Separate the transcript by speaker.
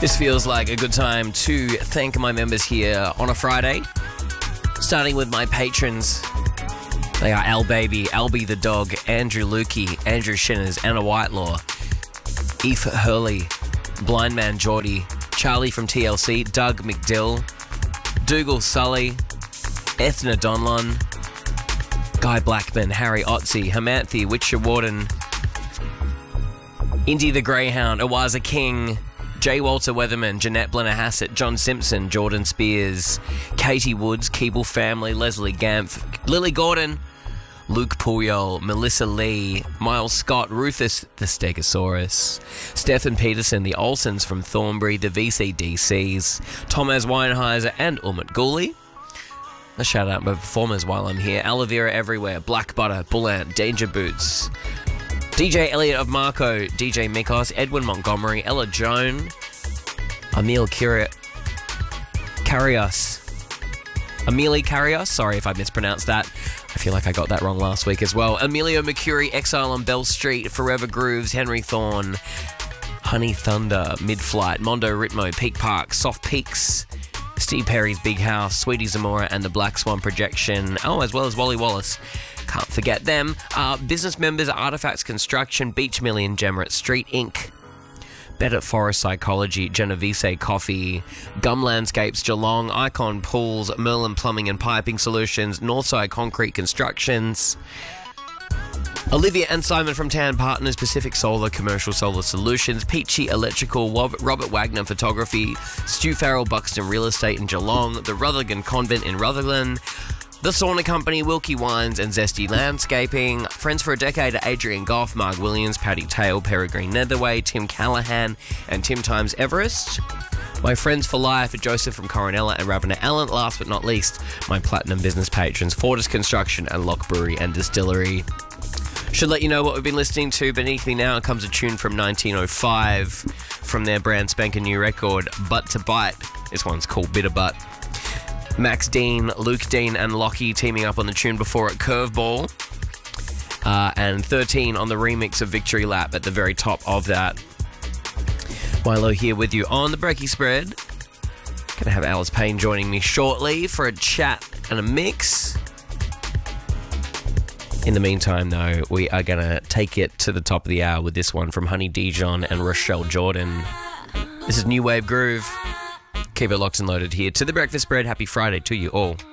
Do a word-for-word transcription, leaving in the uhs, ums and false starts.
Speaker 1: This feels like a good time to thank my members here on a Friday. Starting with my patrons. They are Al Baby, Albie the Dog, Andrew Lukey, Andrew Shinners, Anna Whitelaw, Eve Hurley, Blind Man Geordie, Charlie from T L C, Doug McDill, Dougal Sully, Ethna Donlon, Guy Blackman, Harry Otzi, Hermanthi, Witcher Warden, Indy the Greyhound, Awaza King, J. Walter Weatherman, Jeanette Blenner Hassett, John Simpson, Jordan Spears, Katie Woods, Keeble Family, Leslie Gampf, Lily Gordon, Luke Puyol, Melissa Lee, Miles Scott, Rufus the Stegosaurus, Stefan Peterson, the Olsons from Thornbury, the V C D Cs, Thomas Weinheiser, and Umit Gooley. A shout out my performers while I'm here. Aloe Vera Everywhere, Black Butter, Bullant, Danger Boots, D J Elliot of Marco, D J Mikos, Edwin Montgomery, Ella Joan, Emil Curi- Carrios, Amelie Carrios, sorry if I mispronounced that. I feel like I got that wrong last week as well. Emilio Mercuri, Exile on Bell Street, Forever Grooves, Henry Thorne, Honey Thunder, Mid-Flight, Mondo Ritmo, Peak Park, Soft Peaks, Steve Perry's Big House, Sweetie Zamora, and the Black Swan Projection. Oh, as well as Wally Wallace. Can't forget them. Uh, business members, Artifacts Construction, Beach Million, Gemeret Street Incorporated, Better Forest Psychology, Genovese Coffee, Gum Landscapes, Geelong, Icon Pools, Merlin Plumbing and Piping Solutions, Northside Concrete Constructions, Olivia and Simon from Tan Partners, Pacific Solar, Commercial Solar Solutions, Peachy Electrical, Robert Wagner Photography, Stu Farrell Buxton Real Estate in Geelong, the Rutherglen Convent in Rutherglen, The Sauna Company, Wilkie Wines and Zesty Landscaping, Friends for a Decade, Adrian Goff, Mark Williams, Paddy Tail, Peregrine Netherway, Tim Callahan and Tim Times Everest. My Friends for Life, Joseph from Coronella and Ravena Allen. Last but not least, my Platinum Business patrons, Fortis Construction and Lock Brewery and Distillery. Should let you know what we've been listening to. Beneath me now comes a tune from nineteen oh five from their brand spanking new record, Butt to Bite. This one's called Bitter Butt. Max Dean, Luke Dean and Lockie teaming up on the tune before it, Curveball. Uh, and thirteen on the remix of Victory Lap at the very top of that. Milo here with you on the Brekkie Spread. Gonna have Alice Payne joining me shortly for a chat and a mix. In the meantime, though, we are gonna take it to the top of the hour with this one from Honey Dijon and Rochelle Jordan. This is New Wave Groove. Keep it locked and loaded here to the Breakfast Spread. Happy Friday to you all.